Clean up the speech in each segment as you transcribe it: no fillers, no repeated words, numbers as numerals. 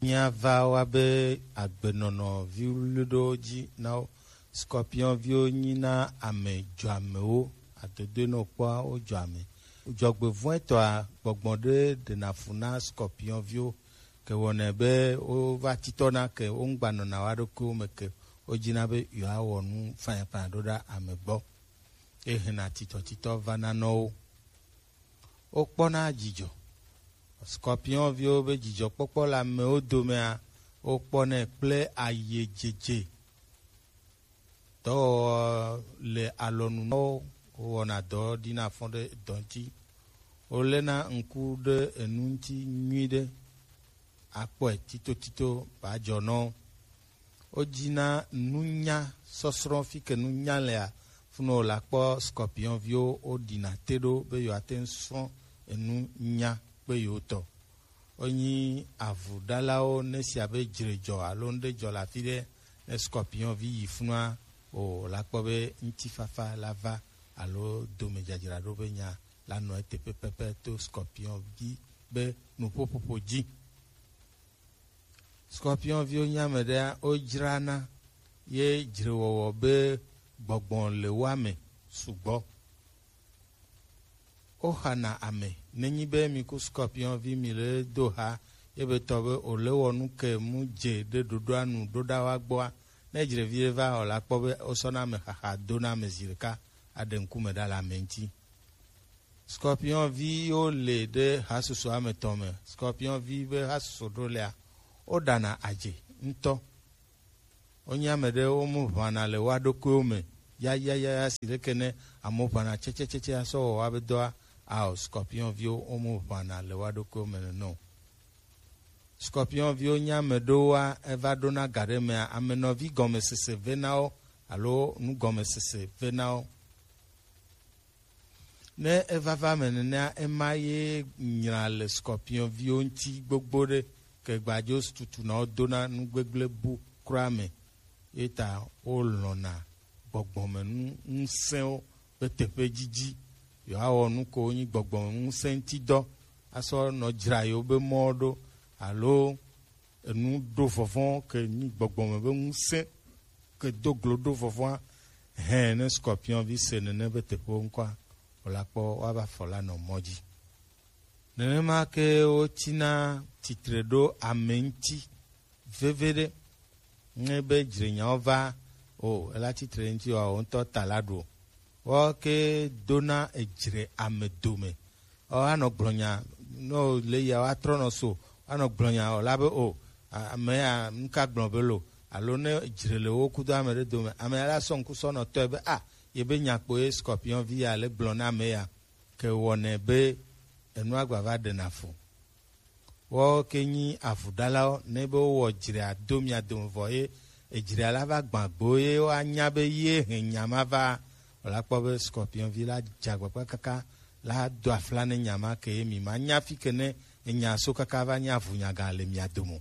Miava wabe agbenono viuludo dzi na scorpion vio nyina ame dzoamewo adodo no kpɔa wo dzoame dzɔgbevɔe tɔa gbɔgbɔ ɖe dena fu na scorpion vio ke wɔnɛ be wova titɔna ke wo ŋgbanɔna wa ɖokuiwo me ke wodzina be yewoawɔ nu fanyafanya ɖo ɖa ame gbɔ ehena titɔtitɔ vana nɔwo wokpɔna dzidzɔ scorpion vio be dzidzɔkpɔkpɔ le amewo domea wokpɔnɛ kple ayedzedze dɔwɔwɔ le alɔnu nɔwo wɔna dɔ ɖina fɔ ɖe dɔ ŋuti wolena ŋku ɖe enu ŋuti nyui ɖe akpɔe titotito badzɔ nɔ wodzina nunya sɔsrɔ̃ fi ke nunya lea funu la kpɔ scorpion vio woɖina te ɖo be yewoate ŋu srɔ̃ enu nya kpe yewotɔ wonyi avuɖalawo ne sia be dzredzɔ alo ŋɖe dzɔ le afi ɖe ne scorpion vi yi funua o la kpɔ be ŋutifafa la va alo domedzadzraɖo be nya la nɔ teƒe pɛpɛ to scorpion vi be nuƒoƒoƒo dzi scorpion viwo nye ame ɖea wodzrana ye dzrewɔwɔ be gbɔgbɔ le woame sugbɔ woxana ame nenyi be mi ku scorpion vi mi le do ha ye be tɔ be wòle wɔ nu ke mu dze ɖe ɖoɖoa nu ɖoɖa wa gbɔa ne dzrevi ɖe va wòle akpɔ be wosɔna ame xaxa dona ame zi ɖeka aɖe ŋkume ɖa le ame ŋuti scorpion vi wo le ɖe hasusu ame tɔ me scorpion vi be hasusu ɖo lea woɖana adze ŋutɔ wonye ame ɖe womu ʋãna le wa ɖokuiwo me yayayaya si ɖeke ne amewo ʋãna tsetsetsetse asɔ wɔ wa be dɔa ao scorpion viwo womu ʋãna le wa ɖokuiwo me nenɔ scorpion viwo nye ame ɖewoa eva ɖona ga ɖe mea amenɔvi gɔmesese ve na wo alo nugɔmesese ve na wo ne evava me nenea ema ye nyra le scorpion viwo ŋuti gbogbo ɖe ke gbadzo tutuna wo dona nugbegble bu kura me ye ta wolɔna gbɔgbɔme ŋusẽwo be teƒe dzidzi yewoawɔ nu ko nyi gbɔgbɔme ŋusẽ ŋuti dɔ asɔ nɔ dzra yewo be mɔ ɖo alo enu ɖo vɔvɔ ke nyi gbɔgbɔme be ŋusẽ ke do glo ɖo vɔvɔa hẽ ne scorpion vi se nene be teƒewo ŋkɔa wòla kpɔ woava fɔ la nɔ mɔ dzi nenema ke wotina titre ɖo ame ŋuti veve ɖe ne be dzrenyawo va o ela titre ŋuti o ŋutɔ ta la ɖo wɔ ke dona edzre ame dome anɔ gblɔnya no le ya woatrɔ nɔ so anɔ gblɔnya o la be o ame ya nuka gblɔ be lo alo ne dzre le wo kudo ame ɖe dome ame ya la sɔ ŋku sɔ nɔ tɔe be ye be nyakpo ye scorpion vi ya le gblɔ na ame ya ke wɔnɛ be enua gbava ɖena fu wɔ ke nyi avuɖalawo ne be wowɔ dzrea do mia dome vɔ ye edzrea la va gbã gbo ye woanya be ye he nyama va wòla kpɔ be scorpion vi la dzagbagba kaka la do afla ne nyama ke ye mi ma nya fi ke ne enya so kaka va nye avunyaga le mia dome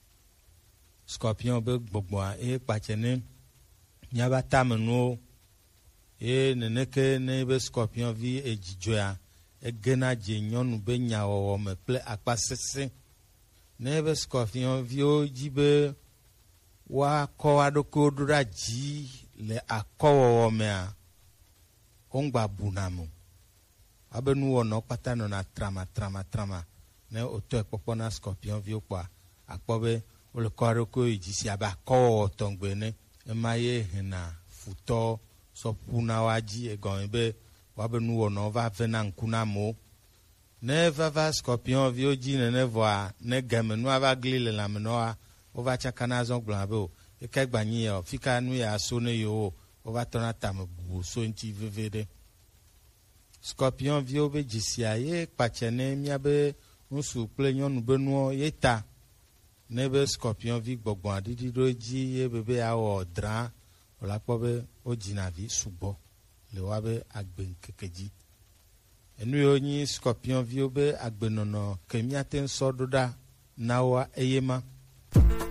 scorpion be gbɔgbɔa eye kpatsɛ ne miaba tame nuwo ye neneke ne be scorpion vi edzidzɔa egena dze nyɔnu be nyawɔwɔ me kple akpa sesẽ ne be scorpion viwo dzi be woakɔ wa ɖokuiwo ɖo ɖa dzi le akɔwɔwɔ mea wongba buna mo abe nuwɔnɔ kpata nɔna trama ne wotɔe kpɔkpɔ na scorpion viwo kpɔa akpɔ be wole kɔ ɖokuiwo yi dzi si abe akɔwɔwɔ tɔŋgbe ne ema ye hena futɔ sɔ ƒuna wa dzi egɔme be woabe nuwɔnɔ va ve na ŋku na amewo ne vava scorpion viwo dzi nene vɔa ne game nua va gli le lãmenɔa wova tsaka na azɔ gblɔna be o eke gbanyi ya fika nu ya so ne yewo wova tɔna tame bubu so ŋuti veve ɖe scorpion viwo be dzisia ye kpatsɛ ne miabe ŋutsu kple nyɔnu be nuwo ye ta ne be scorpion vi gbɔgbɔa ɖiɖi ɖo dzi ye be awɔ drã wòla kpɔ be wodzina vi sugbɔ le woabe agbe ŋkeke dzi enu yiwo nyi scorpion viwo be agbenɔnɔ ke miate ŋu sɔ ɖo ɖa na woa eye ma